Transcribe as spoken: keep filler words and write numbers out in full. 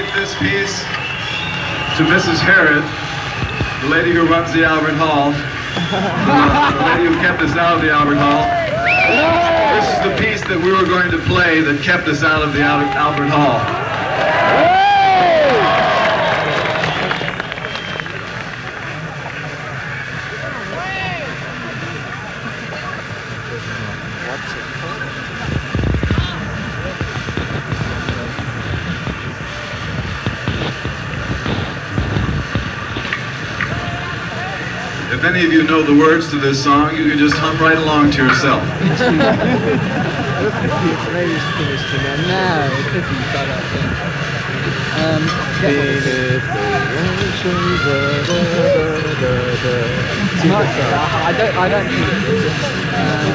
dedicate this piece to Missus Harrod, the lady who runs the Albert Hall, the, the lady who kept us out of the Albert Hall. This is the piece that we were going to play that kept us out of the Albert Hall. If any of you know the words to this song, you can just hum right along to yourself. Um, I don't, I don't think it is. Um,